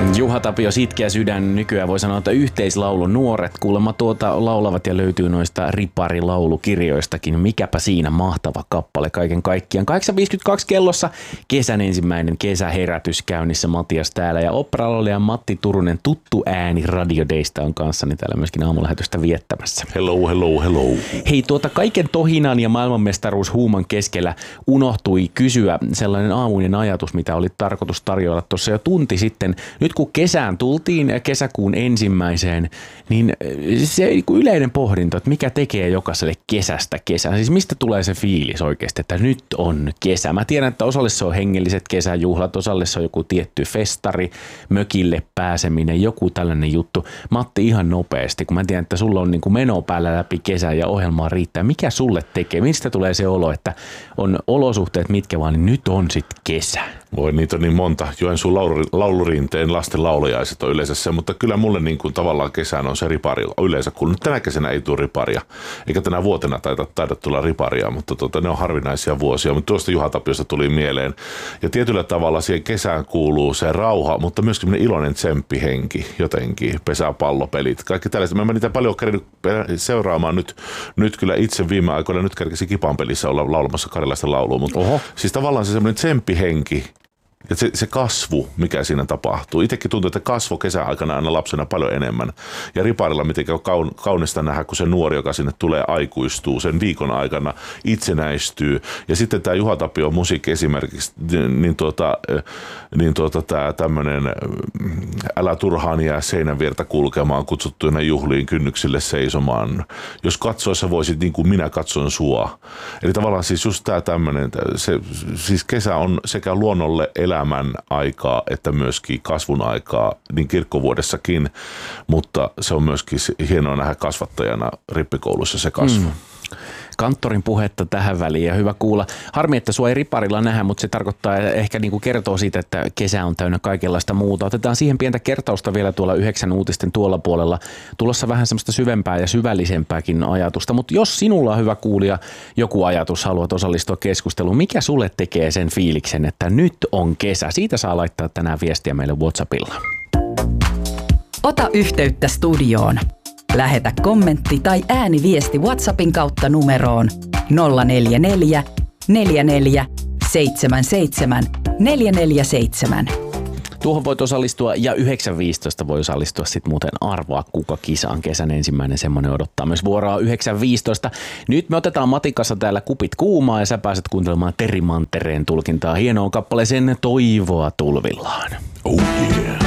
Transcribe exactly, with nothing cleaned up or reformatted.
Juha Tapio, Sitkeä sydän, nykyään voi sanoa, että yhteislaulu. Nuoret kuulemma tuota laulavat ja löytyy noista riparilaulukirjoistakin. Mikäpä siinä mahtava kappale kaiken kaikkiaan. kahdeksan viisikymmentäkaksi kellossa kesän ensimmäinen kesäherätys käynnissä. Matias täällä ja oopperalaulaja Matti Turunen, tuttu ääni Radio Daysta, on kanssani täällä myöskin aamulähetystä viettämässä. Hello, hello, hello. Hei, tuota kaiken tohinan ja maailmanmestaruushuuman keskellä unohtui kysyä sellainen aamuinen ajatus, mitä oli tarkoitus tarjoilla tuossa jo tunti sitten. Nyt kun kesään tultiin kesäkuun ensimmäiseen, niin se yleinen pohdinta, että mikä tekee jokaiselle kesästä kesän. Siis mistä tulee se fiilis oikeasti, että nyt on kesä. Mä tiedän, että osalle se on hengelliset kesäjuhlat, osalle se on joku tietty festari, mökille pääseminen, joku tällainen juttu. Matti, ihan nopeasti, kun mä tiedän, että sulla on niin kuin meno päällä läpi kesän ja ohjelmaa riittää. Mikä sulle tekee? Mistä tulee se olo, että on olosuhteet mitkä vaan, niin nyt on sitten kesä? Voi, niitä on niin monta. Joensuun laulurinteen lasten laulajaiset on yleensä se, mutta kyllä mulle niin kuin tavallaan kesän on se ripari yleensä, kun nyt tänä kesänä ei tule riparia, eikä tänä vuotena taida, taida tulla riparia, mutta tuota, ne on harvinaisia vuosia. Mutta tuosta Juha Tapiosta tuli mieleen. Ja tietyllä tavalla siihen kesään kuuluu se rauha, mutta myöskin iloinen tsemppihenki jotenkin, pesäpallopelit, kaikki tällaiset. Mä niitä paljon kerännyt seuraamaan nyt, nyt kyllä itse viime aikoina, nyt kerkesi Kipan pelissä olla laulamassa karjalaista laulua, mutta Oho. Siis tavallaan se semmoinen tsemppihenki, ja se, se kasvu, mikä siinä tapahtuu. Itsekin tuntuu, että kasvo kesän aikana aina lapsena paljon enemmän. Ja riparilla mitenkä on kaun, kaunista nähdä, kun se nuori, joka sinne tulee, aikuistuu sen viikon aikana, itsenäistyy. Ja sitten tämä Juha Tapion musiikki esimerkiksi, niin, tuota, niin tuota, tämä tämmöinen älä turhaan jää seinän viertä kulkemaan, kutsuttuina juhliin kynnyksille seisomaan. Jos katsoessa voisit niin kuin minä katson sua. Eli tavallaan siis just tämä tämmöinen, se, siis kesä on sekä luonnolle elämän aikaa, että myöskin kasvun aikaa, niin kirkkovuodessakin, mutta se on myöskin hienoa nähdä kasvattajana rippikoulussa se kasvu. Mm. Kanttorin puhetta tähän väliin ja hyvä kuulla. Harmi, että sua ei riparilla nähdä, mutta se tarkoittaa ehkä niin kuin kertoo siitä, että kesä on täynnä kaikenlaista muuta. Otetaan siihen pientä kertausta vielä tuolla yhdeksän uutisten tuolla puolella. Tulossa vähän semmoista syvempää ja syvällisempääkin ajatusta, mutta jos sinulla on hyvä kuulija joku ajatus, haluat osallistua keskusteluun, mikä sulle tekee sen fiiliksen, että nyt on kesä? Siitä saa laittaa tänään viestiä meille WhatsAppilla. Ota yhteyttä studioon. Lähetä kommentti tai ääniviesti WhatsAppin kautta numeroon nolla neljä neljä, neljä neljä, seitsemän seitsemän, neljä neljä seitsemän. Tuohon voit osallistua ja yhdeksän viisitoista voi osallistua sitten muuten arvaa, kuka kisaan kesän ensimmäinen semmoinen odottaa myös vuoroa yhdeksän viisitoista. Nyt me otetaan matikassa täällä kupit kuumaa ja sä pääset kuuntelemaan Terri Mantereen tulkintaa hienoon kappaleeseen Toivoa tulvillaan. Uh.